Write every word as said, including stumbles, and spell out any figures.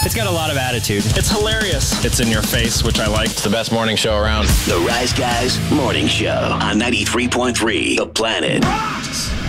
It's got a lot of attitude. It's hilarious. It's in your face, which I like. It's the best morning show around. The Rise Guys Morning Show on ninety-three point three The Planet. Rocks!